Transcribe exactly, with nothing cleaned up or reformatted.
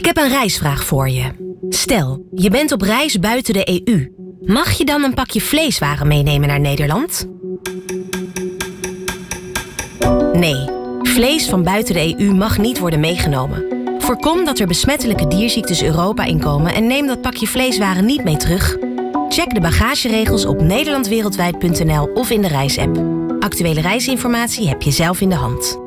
Ik heb een reisvraag voor je. Stel, je bent op reis buiten de E U. Mag je dan een pakje vleeswaren meenemen naar Nederland? Nee, vlees van buiten de E U mag niet worden meegenomen. Voorkom dat er besmettelijke dierziektes Europa inkomen en neem dat pakje vleeswaren niet mee terug. Check de bagageregels op nederlandwereldwijd punt n l of in de reisapp. Actuele reisinformatie heb je zelf in de hand.